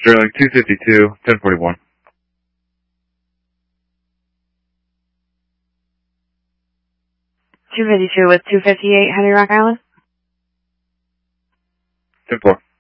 Sterling 252, 1041. Two 52 with 258 Honey Rock Island. 10-4.